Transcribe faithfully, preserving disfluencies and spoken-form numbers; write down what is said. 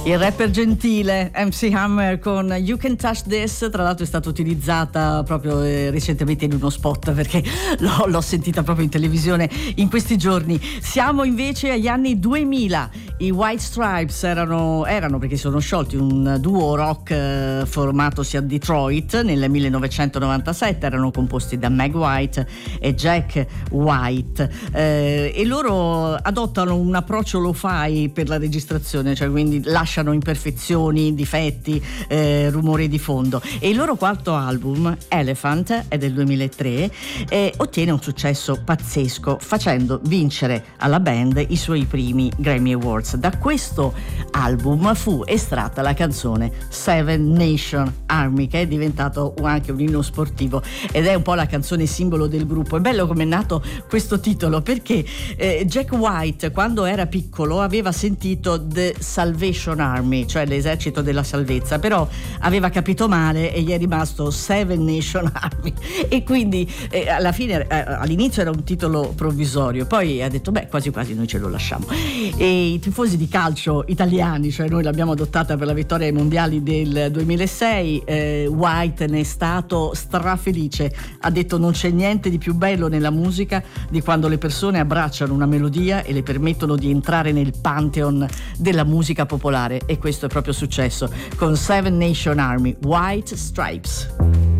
Il rapper gentile M C Hammer con You Can Touch This, tra l'altro è stata utilizzata proprio eh, recentemente in uno spot, perché l'ho, l'ho sentita proprio in televisione in questi giorni. Siamo invece agli anni duemila. I White Stripes erano, erano perché sono sciolti, un duo rock eh, formatosi a Detroit nel millenovecentonovantasette. Erano composti da Meg White e Jack White, eh, e loro adottano un approccio lo-fi per la registrazione, cioè quindi lasciano imperfezioni, difetti, eh, rumori di fondo. E il loro quarto album, Elephant, è del duemilatré, e ottiene un successo pazzesco, facendo vincere alla band i suoi primi Grammy Awards. Da questo album fu estratta la canzone Seven Nation Army, che è diventato anche un inno sportivo ed è un po' la canzone simbolo del gruppo. È bello come è nato questo titolo, perché eh, Jack White, quando era piccolo, aveva sentito The Salvation Army, cioè l'esercito della salvezza, però aveva capito male e gli è rimasto Seven Nation Army, e quindi eh, alla fine eh, all'inizio era un titolo provvisorio, poi ha detto beh, quasi quasi noi ce lo lasciamo. E i tifosi di calcio italiani, cioè noi l'abbiamo adottata per la vittoria ai mondiali del duemilasei, eh, White ne è stato strafelice, ha detto non c'è niente di più bello nella musica di quando le persone abbracciano una melodia e le permettono di entrare nel pantheon della musica popolare, e questo è proprio successo con Seven Nation Army, White Stripes.